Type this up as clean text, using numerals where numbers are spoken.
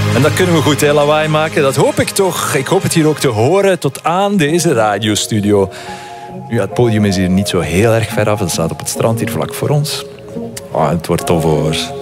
En dat kunnen we goed, hè, lawaai maken. Dat hoop ik toch. Ik hoop het hier ook te horen tot aan deze radiostudio. Ja, het podium is hier niet zo heel erg ver af. Het staat op het strand hier vlak voor ons. Oh, het wordt tof hoor.